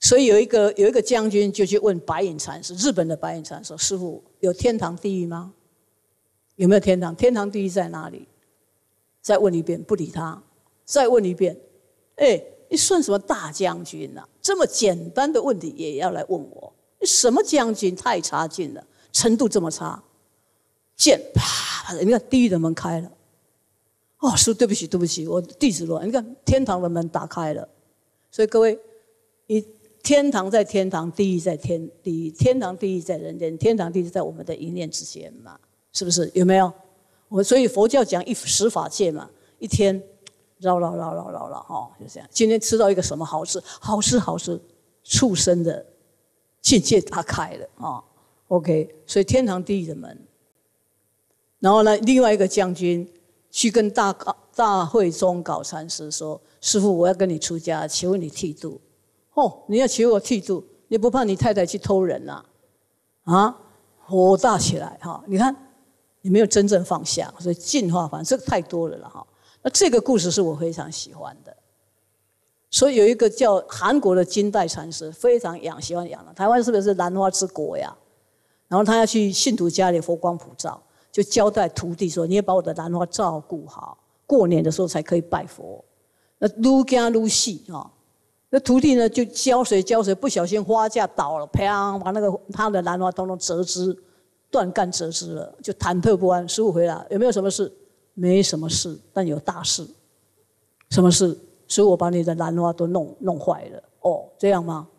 所以有一个将军就去问白隐禅师，日本的白隐禅师说：“师父，有天堂地狱吗？有没有天堂？天堂地狱在哪里？”再问一遍，不理他。再问一遍，你算什么大将军啊？这么简单的问题也要来问我？你什么将军？太差劲了，程度这么差。剑啪，你看地狱的门开了。哦，师父，对不起，我弟子乱。你看天堂的门打开了。所以各位，天堂在天堂，地狱在地狱，天堂地狱在人间，天堂地狱在我们的一念之间嘛，是不是？有没有？所以佛教讲十法界嘛，一天绕哈，就这样。今天吃到一个什么好吃，畜生的境界打开了啊。OK， 所以天堂地狱的门。然后呢，另外一个将军去跟大慧宗杲禅师说：“师父，我要跟你出家，请问你剃度？”你要求我剃度，你不怕你太太去偷人啊？火大起来哈！你看，你没有真正放下，所以进化反这个太多了哈。那这个故事是我非常喜欢的。所以有一个叫韩国的金代禅师，非常喜欢养了。台湾是不是兰花之国呀？然后他要去信徒家里佛光普照，就交代徒弟说：“你要把我的兰花照顾好，过年的时候才可以拜佛。”那愈惊愈细啊！那徒弟呢就浇水，不小心花架倒了，啪，把他的兰花通通折枝，断干折枝了，就忐忑不安。师父回来，有没有什么事？没什么事，但有大事。什么事？师父，我把你的兰花都弄坏了。这样吗？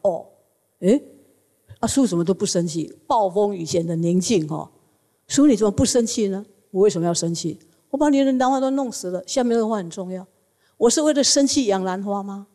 师父怎么都不生气？暴风雨前的宁静师父你怎么不生气呢？我为什么要生气？我把你的兰花都弄死了。下面的话很重要，我是为了生气养兰花吗？